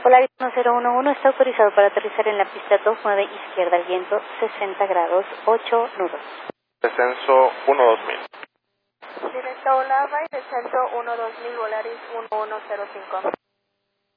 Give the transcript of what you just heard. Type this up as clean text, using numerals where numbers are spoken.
Volaris 1011 está autorizado para aterrizar en la pista 29 izquierda al viento 60 grados, 8 nudos. Descenso 12000. Directo Olava y descenso 12000, Volaris 1105.